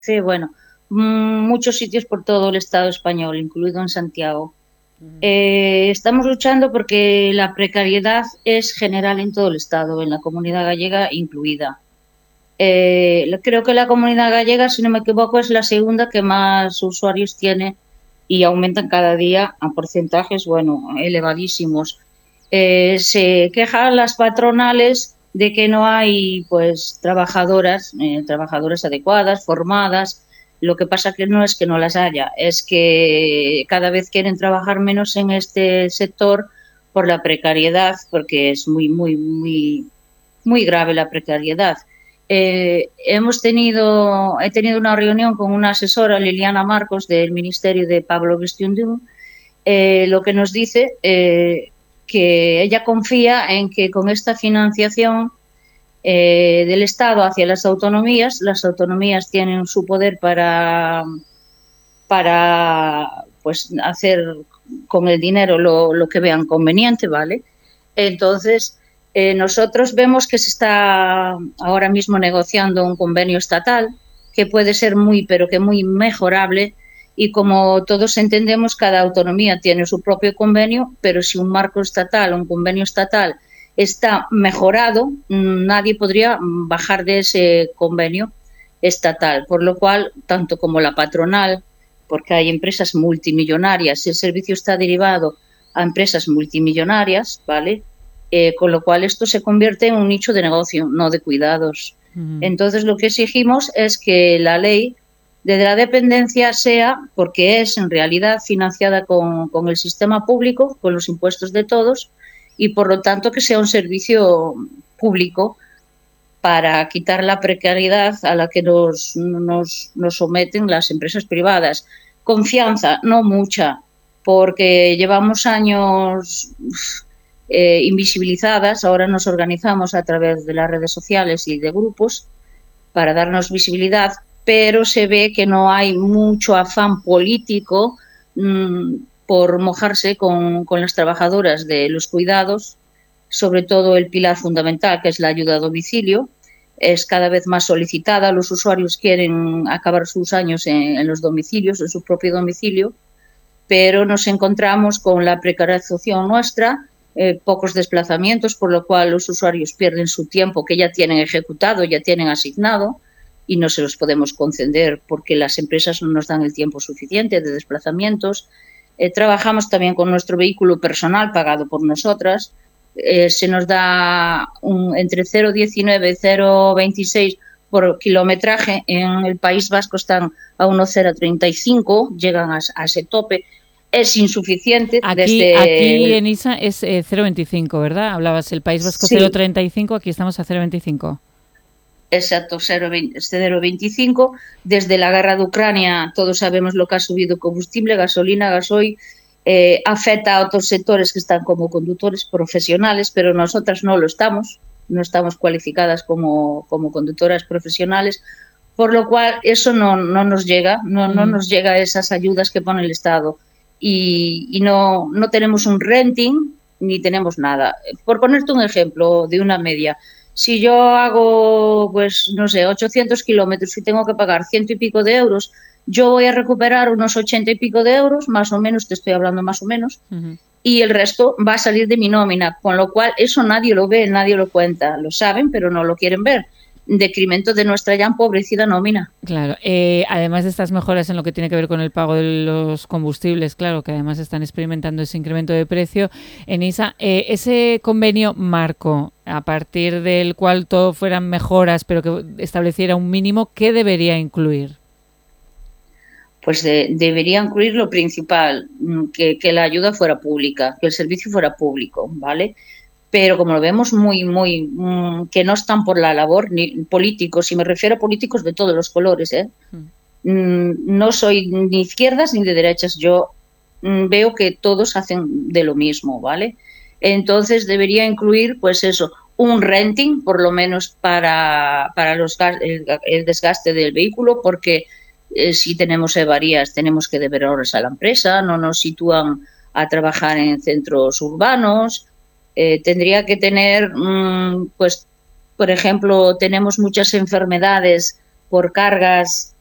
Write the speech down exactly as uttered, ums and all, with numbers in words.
bueno, mm, muchos sitios por todo el Estado español, incluido en Santiago. Eh, estamos luchando porque la precariedad es general en todo el Estado, en la Comunidad Gallega incluida. Eh, creo que la Comunidad Gallega, si no me equivoco, es la segunda que más usuarios tiene y aumentan cada día a porcentajes, bueno, elevadísimos. Eh, se quejan las patronales de que no hay, pues, trabajadoras, eh, trabajadoras adecuadas, formadas. Lo que pasa que no es que no las haya, es que cada vez quieren trabajar menos en este sector por la precariedad, porque es muy, muy, muy, muy grave la precariedad. Eh, hemos tenido, he tenido una reunión con una asesora, Liliana Marcos, del Ministerio de Pablo Gestióndum, eh, lo que nos dice eh, que ella confía en que con esta financiación eh, del Estado hacia las autonomías, las autonomías tienen su poder para, para pues, hacer con el dinero lo, lo que vean conveniente, ¿vale? Entonces, eh, nosotros vemos que se está ahora mismo negociando un convenio estatal que puede ser muy, pero que muy mejorable, y como todos entendemos, cada autonomía tiene su propio convenio, pero si un marco estatal, un convenio estatal está mejorado, nadie podría bajar de ese convenio estatal, por lo cual, tanto como la patronal, porque hay empresas multimillonarias, el servicio está derivado a empresas multimillonarias, ¿vale? Eh, con lo cual esto se convierte en un nicho de negocio, no de cuidados. Uh-huh. Entonces lo que exigimos es que la ley de la dependencia sea, porque es en realidad financiada con, con el sistema público, con los impuestos de todos, y por lo tanto que sea un servicio público para quitar la precariedad a la que nos, nos, nos someten las empresas privadas. Confianza, no mucha, porque llevamos años eh, invisibilizadas, ahora nos organizamos a través de las redes sociales y de grupos para darnos visibilidad, pero se ve que no hay mucho afán político mmm, por mojarse con, con las trabajadoras de los cuidados, sobre todo el pilar fundamental, que es la ayuda a domicilio, es cada vez más solicitada. Los usuarios quieren acabar sus años en, en los domicilios, en su propio domicilio, pero nos encontramos con la precarización nuestra, eh, pocos desplazamientos, por lo cual los usuarios pierden su tiempo que ya tienen ejecutado, ya tienen asignado, y no se los podemos conceder porque las empresas no nos dan el tiempo suficiente de desplazamientos. Eh, trabajamos también con nuestro vehículo personal pagado por nosotras. Eh, se nos da un, entre cero coma diecinueve y cero coma veintiséis por kilometraje. En el País Vasco están a uno coma cero coma treinta y cinco, llegan a, a ese tope. Es insuficiente. Aquí, desde aquí en ISA es eh, cero coma veinticinco, ¿verdad? Hablabas el País Vasco sí. cero coma treinta y cinco, aquí estamos a cero coma veinticinco. Exacto, cero coma veinticinco. Desde la guerra de Ucrania todos sabemos lo que ha subido combustible, gasolina, gasoil. Eh, afecta a otros sectores que están como conductores profesionales, pero nosotras no lo estamos, no estamos cualificadas como, como conductoras profesionales, por lo cual eso no, no nos llega, no, mm. no nos llega a esas ayudas que pone el Estado, y, y no, no tenemos un renting ni tenemos nada. Por ponerte un ejemplo de una media, si yo hago, pues no sé, ochocientos kilómetros y tengo que pagar ciento y pico de euros, yo voy a recuperar unos ochenta y pico de euros, más o menos, te estoy hablando más o menos, uh-huh. y el resto va a salir de mi nómina, con lo cual eso nadie lo ve, nadie lo cuenta, lo saben, pero no lo quieren ver. Decremento de nuestra ya empobrecida nómina. Claro, eh, además de estas mejoras en lo que tiene que ver con el pago de los combustibles, claro, que además están experimentando ese incremento de precio, en ISA, eh, ese convenio marco, a partir del cual todo fueran mejoras, pero que estableciera un mínimo, ¿qué debería incluir? Pues de, debería incluir lo principal, que, que la ayuda fuera pública, que el servicio fuera público, ¿vale? Pero como lo vemos muy, muy, mmm, que no están por la labor, ni políticos, y me refiero a políticos de todos los colores, ¿eh? Mm. No soy ni izquierdas ni de derechas, yo mm, veo que todos hacen de lo mismo, ¿vale? Entonces debería incluir, pues eso, un renting, por lo menos para, para los, el, el desgaste del vehículo, porque eh, si tenemos avarías tenemos que deber horas a la empresa, no nos sitúan a trabajar en centros urbanos. Eh, tendría que tener, mmm, pues, por ejemplo, tenemos muchas enfermedades por cargas